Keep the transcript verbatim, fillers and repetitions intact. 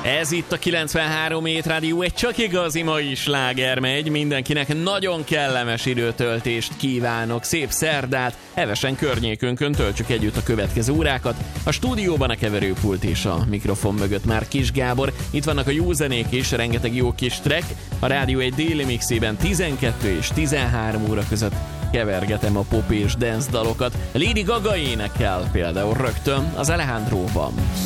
Ez itt a kilencvenhárom Hét Rádió, egy csak igazi mai sláger megy. Mindenkinek nagyon kellemes időtöltést kívánok, szép szerdát, hevesen környékünkön töltsük együtt a következő órákat. A stúdióban a keverőpult és a mikrofon mögött már Kis Gábor. Itt vannak a jó zenék és rengeteg jó kis track. A Rádió egy déli mixében tizenkettő és tizenhárom óra között kevergetem a pop és dance dalokat. Lady Gaga énekel például rögtön az Alejandróban.